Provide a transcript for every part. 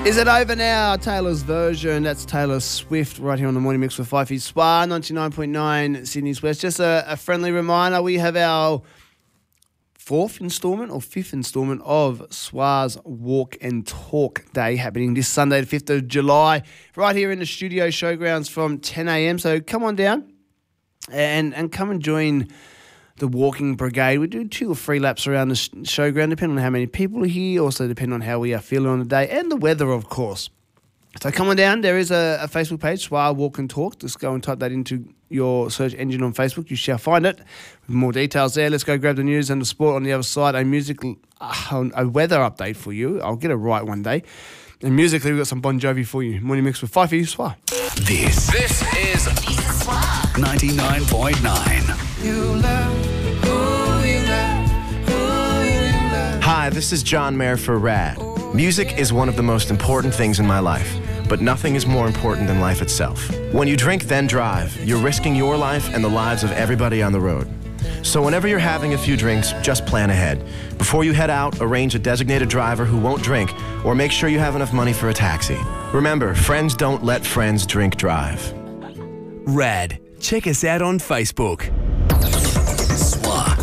Is it over now? Taylor's version. That's Taylor Swift right here on the Morning Mix with Fifey SWA, 99.9 Sydney's West. Just a friendly reminder, we have our fifth instalment of SWA's Walk and Talk Day happening this Sunday, the 5th of July, right here in the studio showgrounds from 10 a.m. So come on down and come and join the walking brigade. We do 2 or 3 laps around the showground, depending on how many people are here, also depending on how we are feeling on the day, and the weather, of course. So come on down. There is a Facebook page, SWA Walk and Talk. Just go and type that into your search engine on Facebook. You shall find it. With more details there. Let's go grab the news and the sport on the other side. A weather update for you. I'll get it right one day. And musically, we've got some Bon Jovi for you. Morning Mix with Fifey SWA. This is 99.9. You love who you love, who you love. Hi, this is John Mayer for RAD. Music is one of the most important things in my life, but nothing is more important than life itself. When you drink, then drive, you're risking your life and the lives of everybody on the road. So whenever you're having a few drinks, just plan ahead. Before you head out, arrange a designated driver who won't drink, or make sure you have enough money for a taxi. Remember, friends don't let friends drink drive. RAD. Check us out on Facebook. SWA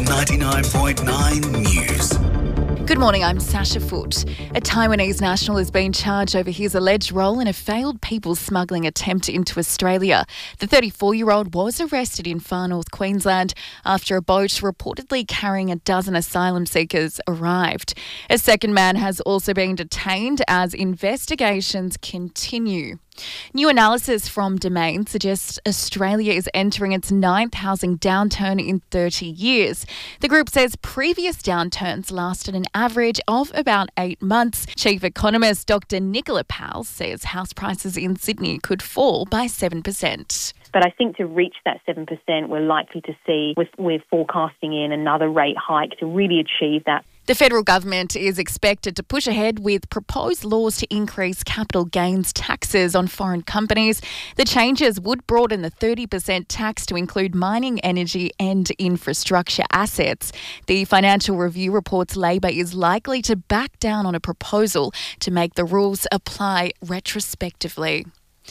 99.9 News. Good morning, I'm Sasha Foote. A Taiwanese national has been charged over his alleged role in a failed people smuggling attempt into Australia. The 34-year-old was arrested in far north Queensland after a boat reportedly carrying a dozen asylum seekers arrived. A second man has also been detained as investigations continue. New analysis from Domain suggests Australia is entering its 9th housing downturn in 30 years. The group says previous downturns lasted an average of about 8 months. Chief economist Dr. Nicola Powell says house prices in Sydney could fall by 7%. But I think to reach that 7%, we're likely to see, we're forecasting in another rate hike to really achieve that. The federal government is expected to push ahead with proposed laws to increase capital gains taxes on foreign companies. The changes would broaden the 30% tax to include mining, energy and infrastructure assets. The Financial Review reports Labor is likely to back down on a proposal to make the rules apply retrospectively.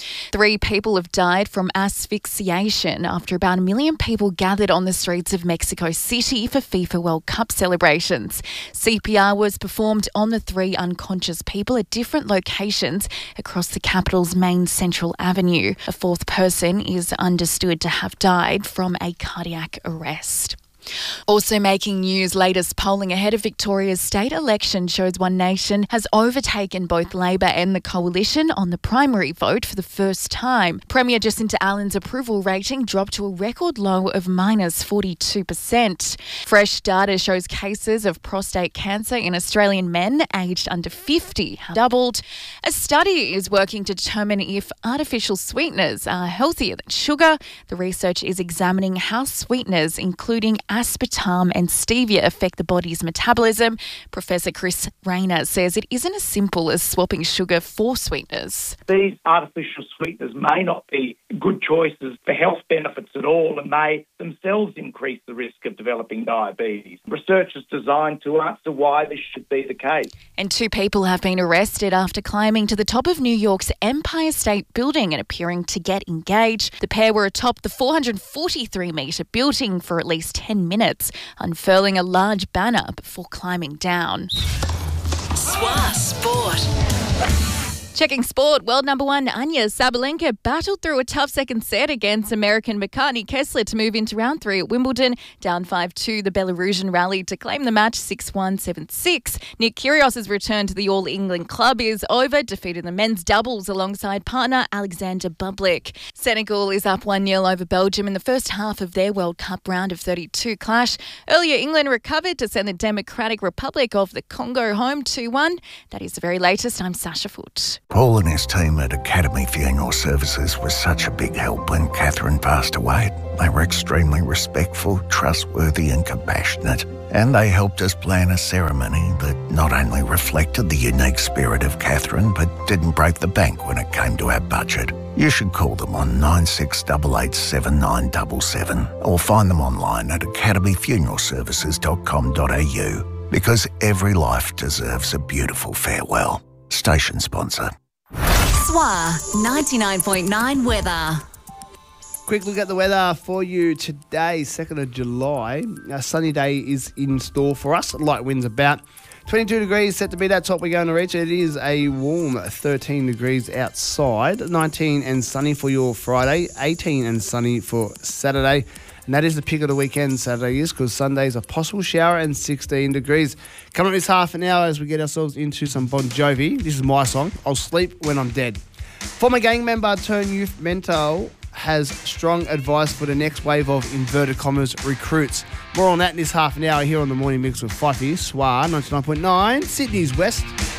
3 people have died from asphyxiation after about 1 million people gathered on the streets of Mexico City for FIFA World Cup celebrations. CPR was performed on the 3 unconscious people at different locations across the capital's main central avenue. A 4th person is understood to have died from a cardiac arrest. Also making news, latest polling ahead of Victoria's state election shows One Nation has overtaken both Labor and the Coalition on the primary vote for the first time. Premier Jacinta Allen's approval rating dropped to a record low of minus 42%. Fresh data shows cases of prostate cancer in Australian men aged under 50 have doubled. A study is working to determine if artificial sweeteners are healthier than sugar. The research is examining how sweeteners, including aspartame and stevia, affect the body's metabolism. Professor Chris Rayner says it isn't as simple as swapping sugar for sweeteners. These artificial sweeteners may not be good choices for health benefits at all and may themselves increase the risk of developing diabetes. Research is designed to answer why this should be the case. And 2 people have been arrested after climbing to the top of New York's Empire State Building and appearing to get engaged. The pair were atop the 443-metre building for at least 10 minutes, unfurling a large banner before climbing down. SWA Sport. Checking sport, world number 1 Anya Sabalenka battled through a tough second set against American Makani Kessler to move into round 3 at Wimbledon. Down 5-2, the Belarusian rallied to claim the match 6-1, 7-6. Nick Kyrgios's return to the All England club is over, defeated the men's doubles alongside partner Alexander Bublik. Senegal is up 1-0 over Belgium in the first half of their World Cup round of 32 clash. Earlier, England recovered to send the Democratic Republic of the Congo home 2-1. That is the very latest. I'm Sasha Foote. Paul and his team at Academy Funeral Services was such a big help when Catherine passed away. They were extremely respectful, trustworthy and compassionate, and they helped us plan a ceremony that not only reflected the unique spirit of Catherine, but didn't break the bank when it came to our budget. You should call them on 96887977 or find them online at academyfuneralservices.com.au, because every life deserves a beautiful farewell. Station sponsor. SWA 99.9 weather. Quick look at the weather for you today, 2nd of July. A sunny day is in store for us. Light winds about 22 degrees, set to be that top we're going to reach. It is a warm 13 degrees outside, 19 and sunny for your Friday, 18 and sunny for Saturday. And that is the pick of the weekend, Saturday is, because Sunday's a possible shower and 16 degrees. Coming up this half an hour as we get ourselves into some Bon Jovi. This is my song, I'll Sleep When I'm Dead. Former gang member turned youth mentor has strong advice for the next wave of inverted commas recruits. More on that in this half an hour here on the Morning Mix with Fifey, SWA 99.9, Sydney's West.